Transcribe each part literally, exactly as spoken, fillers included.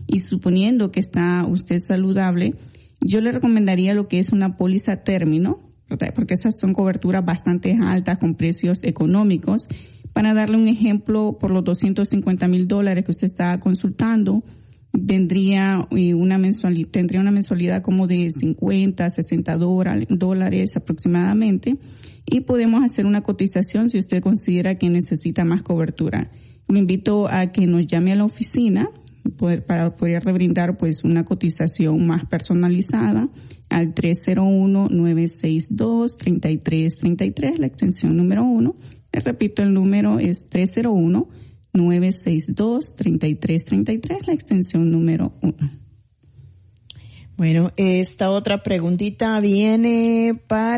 y suponiendo que está usted saludable, yo le recomendaría lo que es una póliza término, ¿verdad? Porque esas son coberturas bastante altas con precios económicos. Para darle un ejemplo, por los doscientos cincuenta mil dólares que usted está consultando, vendría una mensualidad, tendría una mensualidad como de cincuenta, sesenta dólares aproximadamente, y podemos hacer una cotización si usted considera que necesita más cobertura. Le invito a que nos llame a la oficina poder, para poder brindar pues una cotización más personalizada al tres cero uno, nueve seis dos, tres tres tres tres, la extensión número uno. Les repito, el número es tres cero uno, nueve seis dos, tres tres tres tres, la extensión número uno. Bueno, esta otra preguntita viene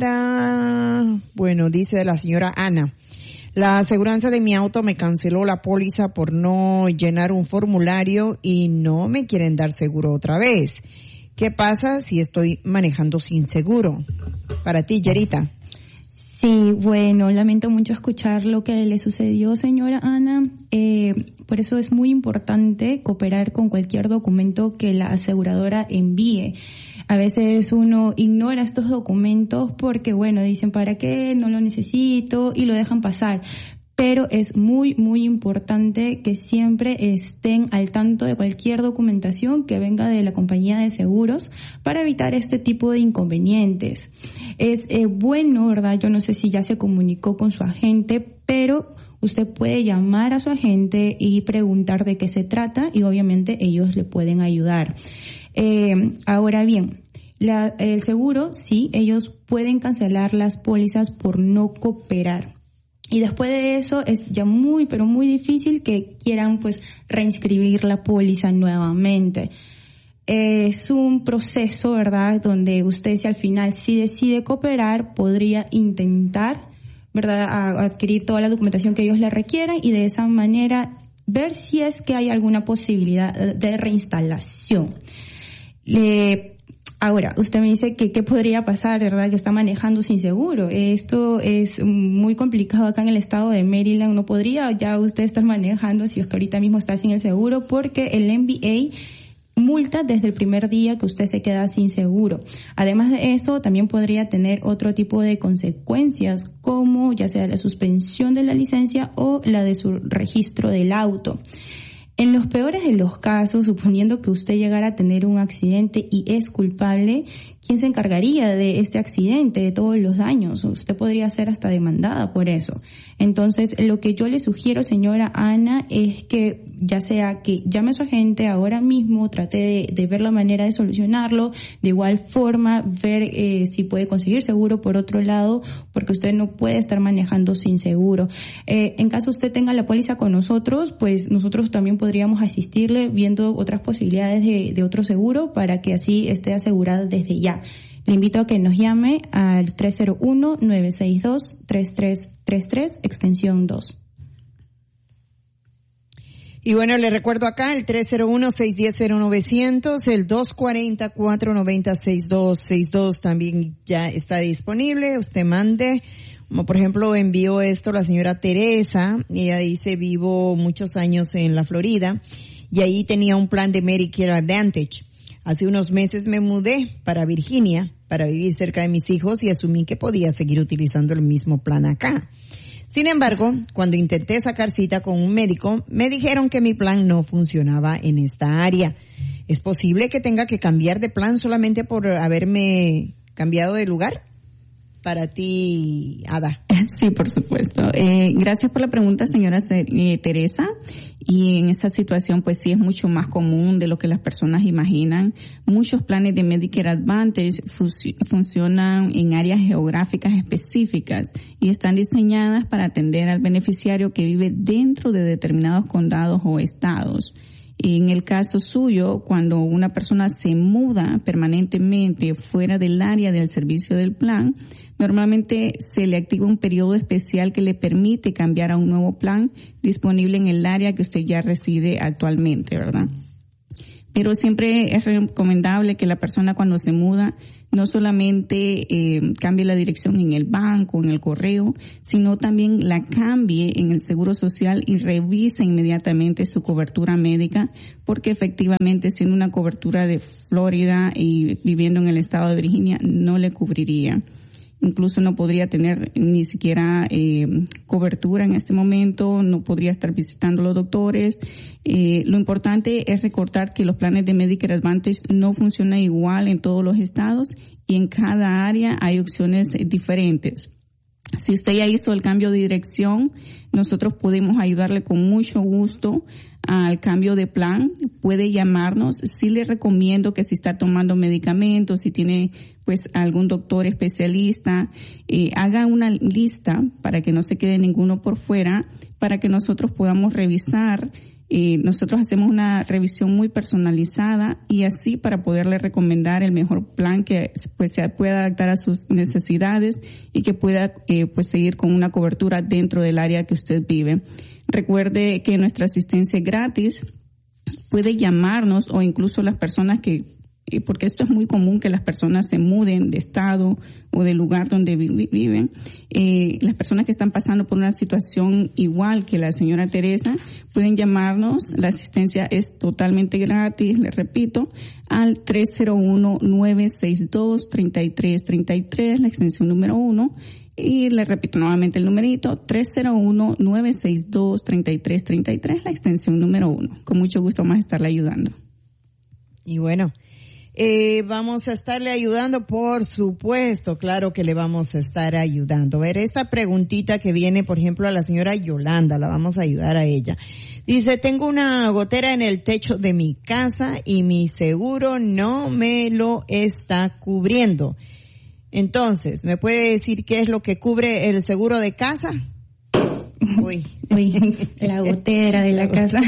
para, bueno, dice la señora Ana. La aseguranza de mi auto me canceló la póliza por no llenar un formulario y no me quieren dar seguro otra vez. ¿Qué pasa si estoy manejando sin seguro? Para ti, Yerita. Sí, bueno, lamento mucho escuchar lo que le sucedió, señora Ana. Eh, por eso es muy importante cooperar con cualquier documento que la aseguradora envíe. A veces uno ignora estos documentos porque, bueno, dicen, ¿para qué? No lo necesito y lo dejan pasar. Pero es muy, muy importante que siempre estén al tanto de cualquier documentación que venga de la compañía de seguros para evitar este tipo de inconvenientes. Es eh, bueno, ¿verdad? Yo no sé si ya se comunicó con su agente, pero usted puede llamar a su agente y preguntar de qué se trata y obviamente ellos le pueden ayudar. Eh, ahora bien, la, el seguro, sí, ellos pueden cancelar las pólizas por no cooperar. Y después de eso es ya muy, pero muy difícil que quieran pues reinscribir la póliza nuevamente. Es un proceso, ¿verdad?, donde usted si al final sí decide cooperar, podría intentar, ¿verdad?, a adquirir toda la documentación que ellos le requieran y de esa manera ver si es que hay alguna posibilidad de reinstalación. Le Ahora, usted me dice que qué podría pasar, ¿verdad?, que está manejando sin seguro. Esto es muy complicado acá en el estado de Maryland. No podría ya usted estar manejando si es que ahorita mismo está sin el seguro, porque el M B A multa desde el primer día que usted se queda sin seguro. Además de eso, también podría tener otro tipo de consecuencias, como ya sea la suspensión de la licencia o la de su registro del auto. En los peores de los casos, suponiendo que usted llegara a tener un accidente y es culpable, ¿quién se encargaría de este accidente, de todos los daños? Usted podría ser hasta demandada por eso. Entonces, lo que yo le sugiero, señora Ana, es que ya sea que llame a su agente ahora mismo, trate de, de ver la manera de solucionarlo, de igual forma ver eh, si puede conseguir seguro por otro lado, porque usted no puede estar manejando sin seguro. Eh, en caso usted tenga la póliza con nosotros, pues nosotros también podríamos asistirle viendo otras posibilidades de, de otro seguro para que así esté asegurada desde ya. Le invito a que nos llame al tres cero uno, nueve seis dos, tres tres tres tres, extensión dos. Y bueno, le recuerdo acá el tres cero uno, seis uno cero, cero novecientos, el dos cuatro cuatro, nueve cero, seis dos seis dos también ya está disponible. Usted mande, como por ejemplo envió esto la señora Teresa, ella dice, vivo muchos años en la Florida y ahí tenía un plan de Medicare Advantage. Hace unos meses me mudé para Virginia para vivir cerca de mis hijos y asumí que podía seguir utilizando el mismo plan acá. Sin embargo, cuando intenté sacar cita con un médico, me dijeron que mi plan no funcionaba en esta área. ¿Es posible que tenga que cambiar de plan solamente por haberme cambiado de lugar? Para ti, Ada. Sí, por supuesto. Eh, gracias por la pregunta, señora eh, Teresa. Y en esta situación, pues sí es mucho más común de lo que las personas imaginan. Muchos planes de Medicare Advantage fu- funcionan en áreas geográficas específicas y están diseñadas para atender al beneficiario que vive dentro de determinados condados o estados. En el caso suyo, cuando una persona se muda permanentemente fuera del área del servicio del plan, normalmente se le activa un periodo especial que le permite cambiar a un nuevo plan disponible en el área que usted ya reside actualmente, ¿verdad? Pero siempre es recomendable que la persona cuando se muda no solamente eh, cambie la dirección en el banco, en el correo, sino también la cambie en el Seguro Social y revise inmediatamente su cobertura médica, porque efectivamente siendo una cobertura de Florida y viviendo en el estado de Virginia no le cubriría. Incluso no podría tener ni siquiera eh, cobertura en este momento, no podría estar visitando a los doctores. Eh, lo importante es recordar que los planes de Medicare Advantage no funcionan igual en todos los estados y en cada área hay opciones diferentes. Si usted ya hizo el cambio de dirección, nosotros podemos ayudarle con mucho gusto al cambio de plan. Puede llamarnos. Sí le recomiendo que si está tomando medicamentos, si tiene pues algún doctor especialista, eh, haga una lista para que no se quede ninguno por fuera, para que nosotros podamos revisar. Eh, nosotros hacemos una revisión muy personalizada y así para poderle recomendar el mejor plan que pues se pueda adaptar a sus necesidades y que pueda eh, pues seguir con una cobertura dentro del área que usted vive. Recuerde que nuestra asistencia es gratis. Puede llamarnos o incluso las personas que porque esto es muy común que las personas se muden de estado o del lugar donde vi- viven. Eh, las personas que están pasando por una situación igual que la señora Teresa pueden llamarnos. La asistencia es totalmente gratis, les repito, al tres cero uno, nueve seis dos, tres tres tres tres, la extensión número uno. Y le repito nuevamente el numerito, tres cero uno, nueve seis dos, tres tres tres tres, la extensión número uno. Con mucho gusto vamos a estarle ayudando. Y bueno, Eh, vamos a estarle ayudando, por supuesto, claro que le vamos a estar ayudando. A ver, esta preguntita que viene, por ejemplo, a la señora Yolanda, la vamos a ayudar a ella. Dice, tengo una gotera en el techo de mi casa y mi seguro no me lo está cubriendo. Entonces, ¿me puede decir qué es lo que cubre el seguro de casa? Uy. Uy, la gotera de la casa.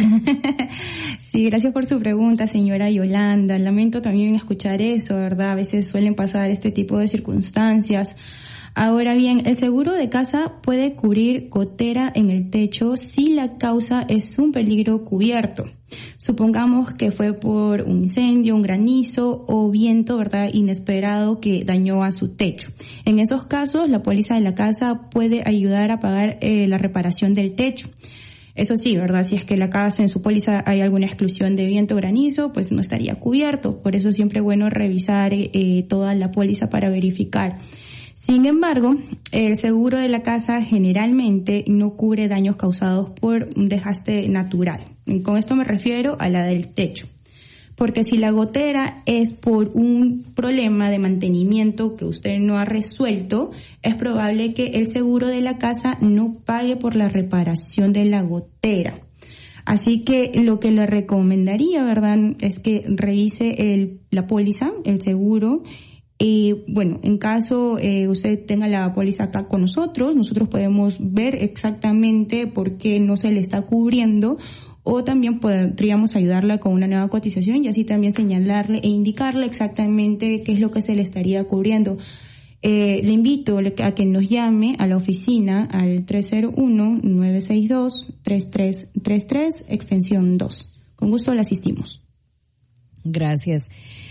Sí, gracias por su pregunta, señora Yolanda. Lamento también escuchar eso, ¿verdad? A veces suelen pasar este tipo de circunstancias. Ahora bien, el seguro de casa puede cubrir gotera en el techo si la causa es un peligro cubierto. Supongamos que fue por un incendio, un granizo o viento, ¿verdad?, inesperado que dañó a su techo. En esos casos, la póliza de la casa puede ayudar a pagar eh, la reparación del techo. Eso sí, ¿verdad? Si es que la casa en su póliza hay alguna exclusión de viento o granizo, pues no estaría cubierto. Por eso siempre es bueno revisar eh, toda la póliza para verificar. Sin embargo, el seguro de la casa generalmente no cubre daños causados por un desgaste natural. Y con esto me refiero a la del techo. Porque si la gotera es por un problema de mantenimiento que usted no ha resuelto, es probable que el seguro de la casa no pague por la reparación de la gotera. Así que lo que le recomendaría, ¿verdad?, es que revise el, la póliza, el seguro. Y bueno, en caso eh, usted tenga la póliza acá con nosotros, nosotros podemos ver exactamente por qué no se le está cubriendo, o también podríamos ayudarla con una nueva cotización y así también señalarle e indicarle exactamente qué es lo que se le estaría cubriendo. Eh, le invito a que nos llame a la oficina al tres cero uno, nueve seis dos, tres tres tres tres, extensión dos. Con gusto le asistimos. Gracias.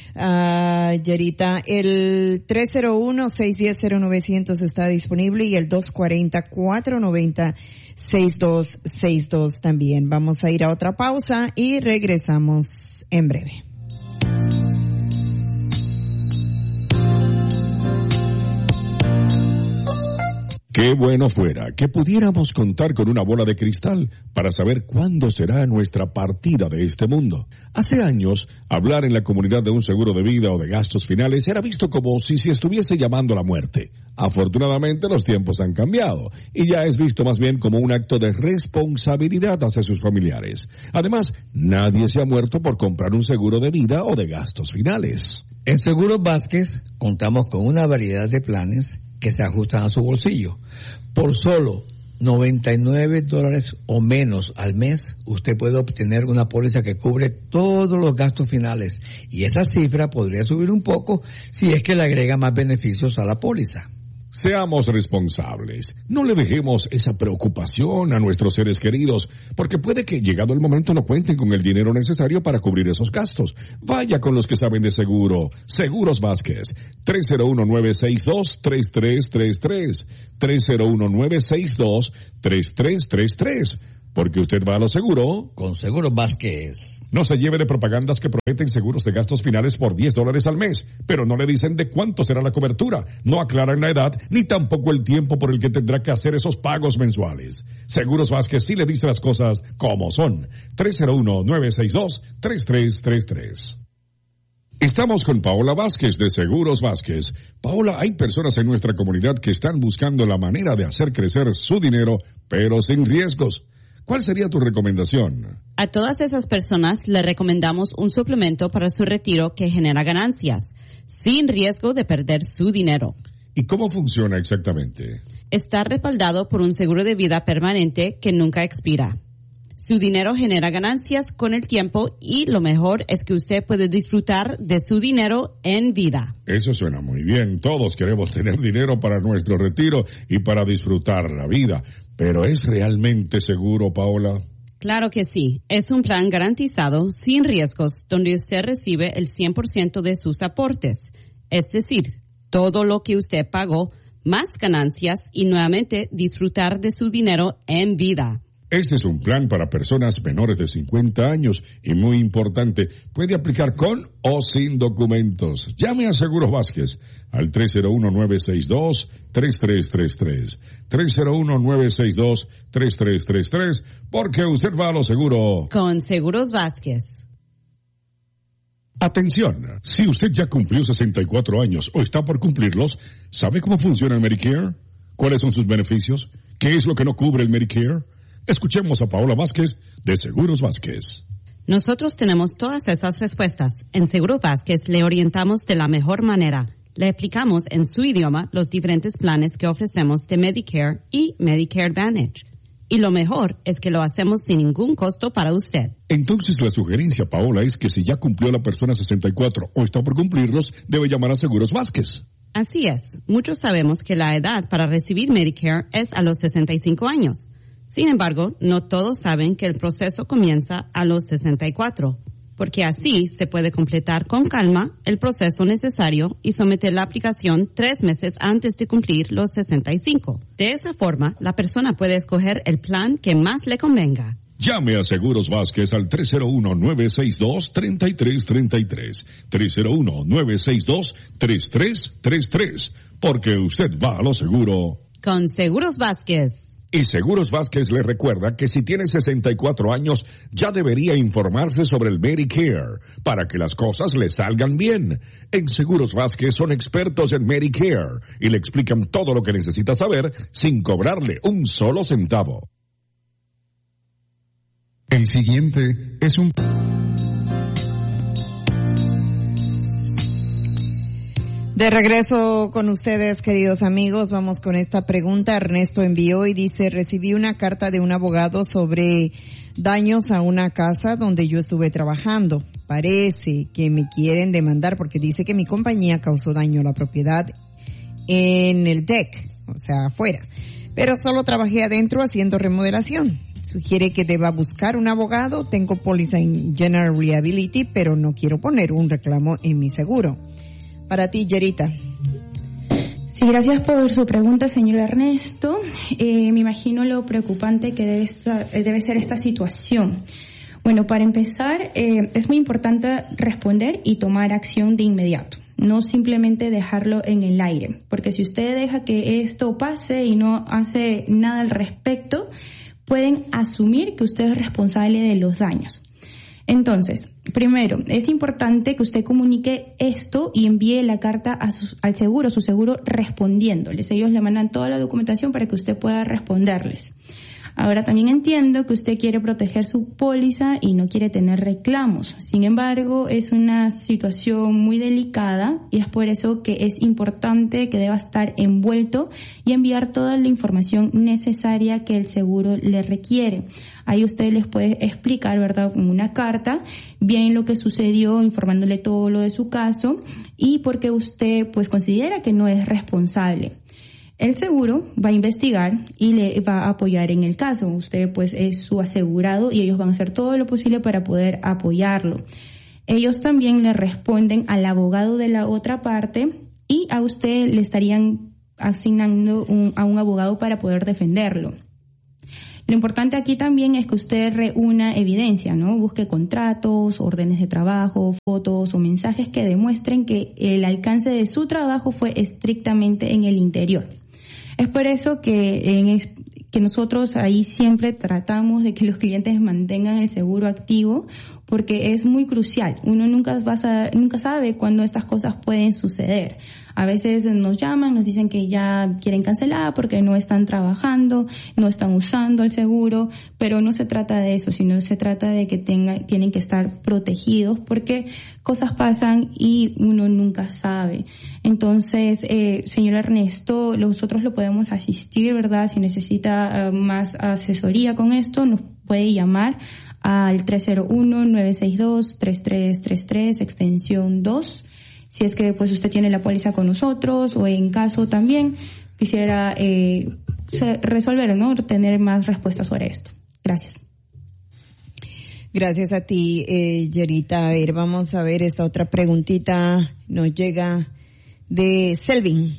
Ah, uh, Yerita, el tres cero uno, seis uno cero, cero nueve cero cero está disponible y el dos cuatro cero, cuatro nueve cero, seis dos seis dos también. Vamos a ir a otra pausa y regresamos en breve. Qué bueno fuera que pudiéramos contar con una bola de cristal para saber cuándo será nuestra partida de este mundo. Hace años, hablar en la comunidad de un seguro de vida o de gastos finales era visto como si se estuviese llamando a la muerte. Afortunadamente, los tiempos han cambiado y ya es visto más bien como un acto de responsabilidad hacia sus familiares. Además, nadie se ha muerto por comprar un seguro de vida o de gastos finales. En Seguros Vázquez contamos con una variedad de planes que se ajustan a su bolsillo. Por solo noventa y nueve dólares o menos al mes, usted puede obtener una póliza que cubre todos los gastos finales. Y esa cifra podría subir un poco si es que le agrega más beneficios a la póliza. Seamos responsables. No le dejemos esa preocupación a nuestros seres queridos, porque puede que llegado el momento no cuenten con el dinero necesario para cubrir esos gastos. Vaya con los que saben de seguro. Seguros Vázquez. tres cero uno, nueve seis dos, tres tres tres tres. tres cero uno, nueve seis dos, tres tres tres tres. Porque usted va a lo seguro. Con Seguros Vázquez. No se lleve de propagandas que prometen seguros de gastos finales por diez dólares al mes, pero no le dicen de cuánto será la cobertura. No aclaran la edad, ni tampoco el tiempo por el que tendrá que hacer esos pagos mensuales. Seguros Vázquez sí le dice las cosas como son. tres cero uno, nueve seis dos, tres tres tres tres. Estamos con Paola Vázquez de Seguros Vázquez. Paola, hay personas en nuestra comunidad que están buscando la manera de hacer crecer su dinero, pero sin riesgos. ¿Cuál sería tu recomendación? A todas esas personas le recomendamos un suplemento para su retiro que genera ganancias, sin riesgo de perder su dinero. ¿Y cómo funciona exactamente? Está respaldado por un seguro de vida permanente que nunca expira. Su dinero genera ganancias con el tiempo y lo mejor es que usted puede disfrutar de su dinero en vida. Eso suena muy bien. Todos queremos tener dinero para nuestro retiro y para disfrutar la vida. ¿Pero es realmente seguro, Paola? Claro que sí. Es un plan garantizado, sin riesgos, donde usted recibe el cien por ciento de sus aportes. Es decir, todo lo que usted pagó, más ganancias y nuevamente disfrutar de su dinero en vida. Este es un plan para personas menores de cincuenta años y muy importante, puede aplicar con o sin documentos. Llame a Seguros Vázquez al tres cero uno, nueve seis dos, tres tres tres tres. tres cero uno, nueve seis dos, tres tres tres tres, porque usted va a lo seguro. Con Seguros Vázquez. Atención, si usted ya cumplió sesenta y cuatro años o está por cumplirlos, ¿sabe cómo funciona el Medicare? ¿Cuáles son sus beneficios? ¿Qué es lo que no cubre el Medicare? Escuchemos a Paola Vázquez de Seguros Vázquez. Nosotros tenemos todas esas respuestas. En Seguros Vázquez le orientamos de la mejor manera. Le explicamos en su idioma los diferentes planes que ofrecemos de Medicare y Medicare Advantage. Y lo mejor es que lo hacemos sin ningún costo para usted. Entonces la sugerencia, Paola, es que si ya cumplió la persona sesenta y cuatro o está por cumplirlos, debe llamar a Seguros Vázquez. Así es. Muchos sabemos que la edad para recibir Medicare es a los sesenta y cinco años. Sin embargo, no todos saben que el proceso comienza a los sesenta y cuatro, porque así se puede completar con calma el proceso necesario y someter la aplicación tres meses antes de cumplir los sesenta y cinco. De esa forma, la persona puede escoger el plan que más le convenga. Llame a Seguros Vázquez al tres cero uno, nueve seis dos, tres tres tres tres. tres cero uno, nueve seis dos, tres tres tres tres, porque usted va a lo seguro. Con Seguros Vázquez. Y Seguros Vázquez le recuerda que si tiene sesenta y cuatro años, ya debería informarse sobre el Medicare, para que las cosas le salgan bien. En Seguros Vázquez son expertos en Medicare, y le explican todo lo que necesita saber, sin cobrarle un solo centavo. El siguiente es un... De regreso con ustedes, queridos amigos, vamos con esta pregunta. Ernesto envió y dice, recibí una carta de un abogado sobre daños a una casa donde yo estuve trabajando. Parece que me quieren demandar porque dice que mi compañía causó daño a la propiedad en el deck, o sea, afuera. Pero solo trabajé adentro haciendo remodelación. Sugiere que deba buscar un abogado. Tengo póliza en General Liability, pero no quiero poner un reclamo en mi seguro. Para ti, Yerita. Sí, gracias por su pregunta, señor Ernesto. Eh, me imagino lo preocupante que debe, estar, debe ser esta situación. Bueno, para empezar, eh, es muy importante responder y tomar acción de inmediato. No simplemente dejarlo en el aire, porque si usted deja que esto pase y no hace nada al respecto, pueden asumir que usted es responsable de los daños. Entonces, primero, es importante que usted comunique esto y envíe la carta a su, al seguro, su seguro respondiéndoles. Ellos le mandan toda la documentación para que usted pueda responderles. Ahora, también entiendo que usted quiere proteger su póliza y no quiere tener reclamos. Sin embargo, es una situación muy delicada y es por eso que es importante que deba estar envuelto y enviar toda la información necesaria que el seguro le requiere. Ahí usted les puede explicar, ¿verdad?, con una carta, bien lo que sucedió, informándole todo lo de su caso y por qué usted pues considera que no es responsable. El seguro va a investigar y le va a apoyar en el caso. Usted pues es su asegurado y ellos van a hacer todo lo posible para poder apoyarlo. Ellos también le responden al abogado de la otra parte y a usted le estarían asignando un, a un abogado para poder defenderlo. Lo importante aquí también es que usted reúna evidencia, ¿no? Busque contratos, órdenes de trabajo, fotos o mensajes que demuestren que el alcance de su trabajo fue estrictamente en el interior. Es por eso que, en, que nosotros ahí siempre tratamos de que los clientes mantengan el seguro activo, porque es muy crucial. Uno nunca va a saber, nunca sabe cuándo estas cosas pueden suceder. A veces nos llaman, nos dicen que ya quieren cancelar porque no están trabajando, no están usando el seguro, pero no se trata de eso, sino se trata de que tengan, tienen que estar protegidos porque cosas pasan y uno nunca sabe. Entonces, eh, señor Ernesto, nosotros lo podemos asistir, ¿verdad? Si necesita uh, más asesoría con esto, nos puede llamar al tres cero uno, nueve seis dos, tres tres tres tres, extensión dos. Si es que pues usted tiene la póliza con nosotros o en caso también quisiera eh, resolver, ¿no? Tener más respuestas sobre esto. Gracias. Gracias a ti, eh, Yerita. A ver, vamos a ver esta otra preguntita. Nos llega de Selvin.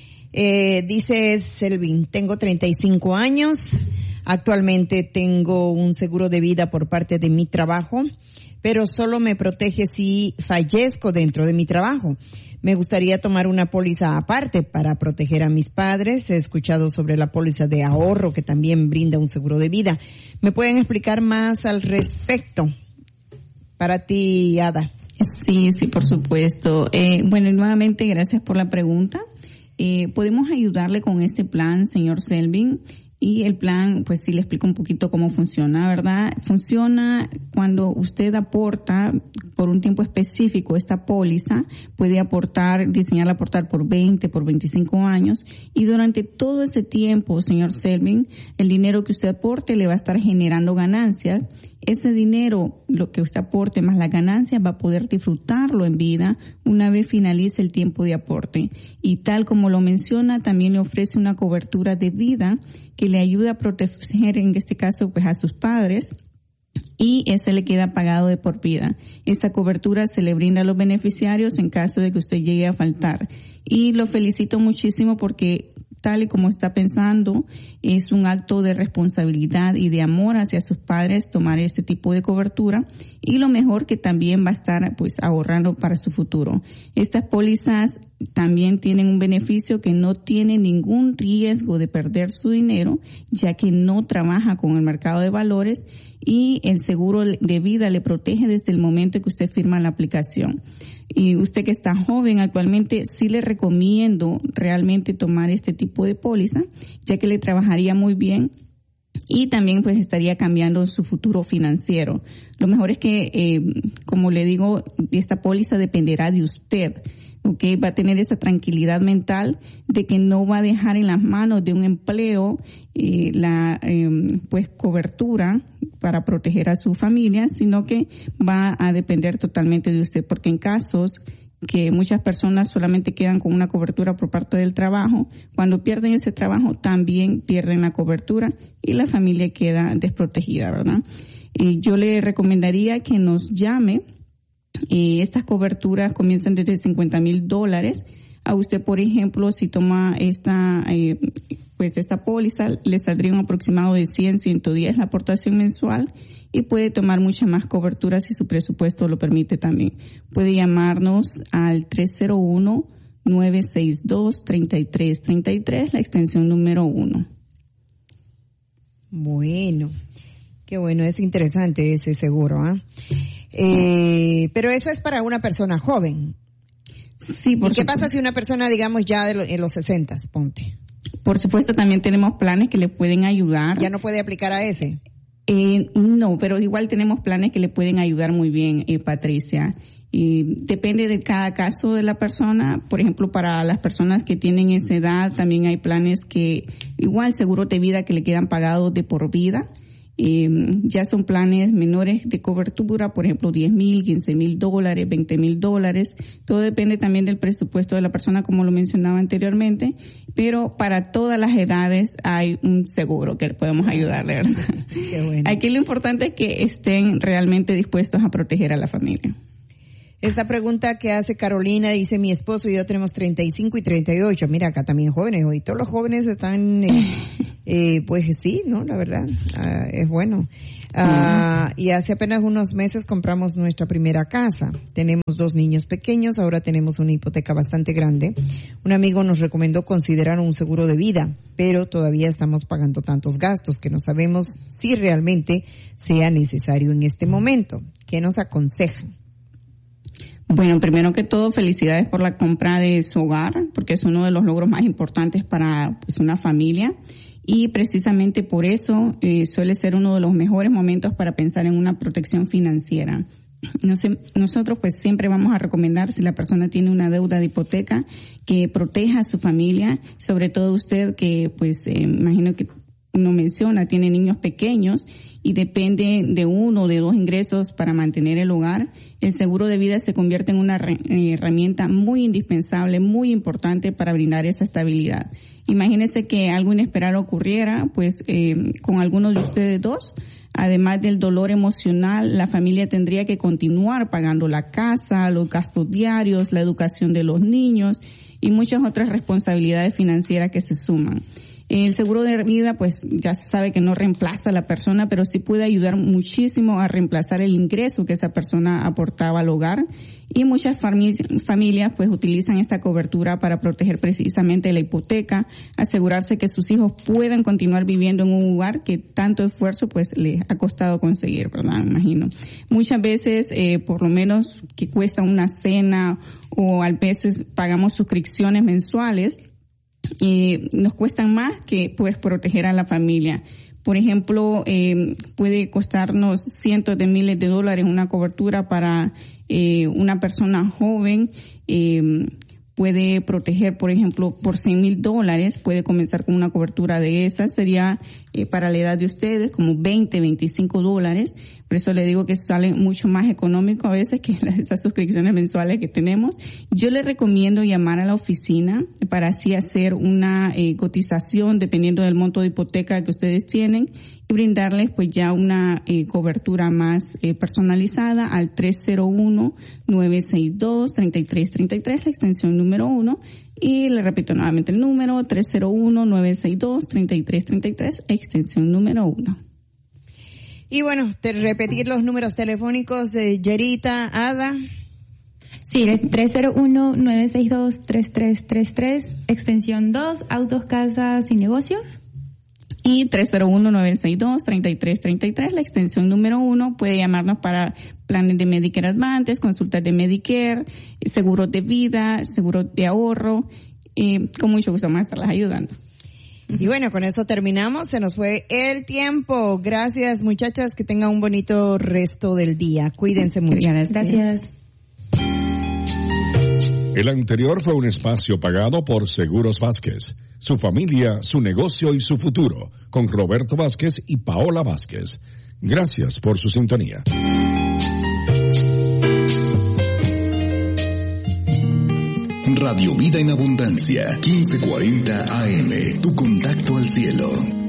Eh, dice Selvin, tengo treinta y cinco años. Actualmente tengo un seguro de vida por parte de mi trabajo, pero solo me protege si fallezco dentro de mi trabajo. Me gustaría tomar una póliza aparte para proteger a mis padres. He escuchado sobre la póliza de ahorro que también brinda un seguro de vida. ¿Me pueden explicar más al respecto? Para ti, Ada. Sí, sí, por supuesto. Eh, bueno, nuevamente, gracias por la pregunta. Eh, podemos ayudarle con este plan, señor Selvin. Y el plan, pues sí le explico un poquito cómo funciona, ¿verdad? Funciona cuando usted aporta por un tiempo específico esta póliza, puede aportar, diseñarla aportar por veinte, por veinticinco años, y durante todo ese tiempo, señor Selvin, el dinero que usted aporte le va a estar generando ganancias. Ese dinero, lo que usted aporte más las ganancias, va a poder disfrutarlo en vida una vez finalice el tiempo de aporte. Y tal como lo menciona, también le ofrece una cobertura de vida que le ayuda a proteger, en este caso, pues a sus padres, y ese le queda pagado de por vida. Esta cobertura se le brinda a los beneficiarios en caso de que usted llegue a faltar. Y lo felicito muchísimo porque, tal y como está pensando, es un acto de responsabilidad y de amor hacia sus padres tomar este tipo de cobertura, y lo mejor que también va a estar pues ahorrando para su futuro. Estas pólizas también tienen un beneficio que no tiene ningún riesgo de perder su dinero, ya que no trabaja con el mercado de valores, y el seguro de vida le protege desde el momento que usted firma la aplicación. Y usted que está joven actualmente, sí le recomiendo realmente tomar este tipo de póliza, ya que le trabajaría muy bien y también pues estaría cambiando su futuro financiero. Lo mejor es que, eh, como le digo, esta póliza dependerá de usted. Okay, va a tener esa tranquilidad mental de que no va a dejar en las manos de un empleo eh, la eh, pues cobertura para proteger a su familia, sino que va a depender totalmente de usted, porque en casos que muchas personas solamente quedan con una cobertura por parte del trabajo, cuando pierden ese trabajo también pierden la cobertura y la familia queda desprotegida, ¿verdad? Y yo le recomendaría que nos llame. Eh, estas coberturas comienzan desde cincuenta mil dólares. A usted, por ejemplo, si toma esta eh, pues esta póliza, le saldría un aproximado de cien, ciento diez la aportación mensual, y puede tomar muchas más coberturas si su presupuesto lo permite también. Puede llamarnos al tres cero uno, nueve seis dos, tres tres tres tres, la extensión número uno. Bueno, qué bueno, es interesante ese seguro, ¿ah? ¿eh? Eh, pero eso es para una persona joven. Sí, por ¿Y qué supuesto. pasa si una persona, digamos, ya de lo, en los sesentas, ponte? Por supuesto, también tenemos planes que le pueden ayudar. ¿Ya no puede aplicar a ese? Eh, no, pero igual tenemos planes que le pueden ayudar muy bien, eh, Patricia. Y depende de cada caso de la persona. Por ejemplo, para las personas que tienen esa edad, también hay planes que igual seguros de vida que le quedan pagados de por vida. Eh, ya son planes menores de cobertura, por ejemplo, diez mil, quince mil dólares, veinte mil dólares. Todo depende también del presupuesto de la persona, como lo mencionaba anteriormente, pero para todas las edades hay un seguro que podemos ayudarle, ¿verdad? Qué bueno. Aquí lo importante es que estén realmente dispuestos a proteger a la familia. Esta pregunta que hace Carolina dice, mi esposo y yo tenemos treinta y cinco y treinta y ocho. Mira, acá también jóvenes, hoy todos los jóvenes están, eh, eh, pues sí, ¿no? La verdad, uh, es bueno. Uh, y hace apenas unos meses compramos nuestra primera casa. Tenemos dos niños pequeños, ahora tenemos una hipoteca bastante grande. Un amigo nos recomendó considerar un seguro de vida, pero todavía estamos pagando tantos gastos que no sabemos si realmente sea necesario en este momento. ¿Qué nos aconsejan? Bueno, primero que todo, felicidades por la compra de su hogar, porque es uno de los logros más importantes para pues, una familia. Y precisamente por eso eh, suele ser uno de los mejores momentos para pensar en una protección financiera. No sé, nosotros pues siempre vamos a recomendar, si la persona tiene una deuda de hipoteca, que proteja a su familia, sobre todo usted que pues eh, imagino que no menciona, tiene niños pequeños y depende de uno o de dos ingresos para mantener el hogar. El seguro de vida se convierte en una re, eh, herramienta muy indispensable, muy importante para brindar esa estabilidad. Imagínese que algo inesperado ocurriera, pues eh, con alguno de ustedes dos, además del dolor emocional, la familia tendría que continuar pagando la casa, los gastos diarios, la educación de los niños y muchas otras responsabilidades financieras que se suman. El seguro de vida, pues ya se sabe que no reemplaza a la persona, pero sí puede ayudar muchísimo a reemplazar el ingreso que esa persona aportaba al hogar. Y muchas fami- familias pues utilizan esta cobertura para proteger precisamente la hipoteca, asegurarse que sus hijos puedan continuar viviendo en un lugar que tanto esfuerzo pues les ha costado conseguir, ¿verdad? Me imagino. Muchas veces, eh, por lo menos que cuesta una cena o a veces pagamos suscripciones mensuales, y nos cuestan más que pues proteger a la familia. Por ejemplo, eh, puede costarnos cientos de miles de dólares una cobertura para eh, una persona joven. Eh, puede proteger, por ejemplo, por cien mil dólares, puede comenzar con una cobertura de esas, sería eh, para la edad de ustedes como veinte, veinticinco dólares. Por eso le digo que sale mucho más económico a veces que las, esas suscripciones mensuales que tenemos. Yo le recomiendo llamar a la oficina para así hacer una eh, cotización dependiendo del monto de hipoteca que ustedes tienen y brindarles pues ya una eh, cobertura más eh, personalizada al tres cero uno, nueve seis dos, tres tres tres tres, la extensión número uno. Y le repito nuevamente el número tres cero uno, nueve seis dos, tres tres tres tres, extensión número uno. Y bueno, te repetir los números telefónicos de Yerita, Ada. Sí, tres cero uno, nueve seis dos, tres tres tres tres, extensión dos, autos, casas y negocios. Y tres cero uno, nueve seis dos, tres tres tres tres, la extensión número uno. Puede llamarnos para planes de Medicare Advantage, consultas de Medicare, seguros de vida, seguros de ahorro. Eh, con mucho gusto vamos a estarlas ayudando. Y bueno, con eso terminamos. Se nos fue el tiempo. Gracias, muchachas. Que tengan un bonito resto del día. Cuídense mucho. Gracias. Gracias. El anterior fue un espacio pagado por Seguros Vázquez. Su familia, su negocio y su futuro. Con Roberto Vázquez y Paola Vázquez. Gracias por su sintonía. Radio Vida en Abundancia, quince cuarenta A M. Tu contacto al cielo.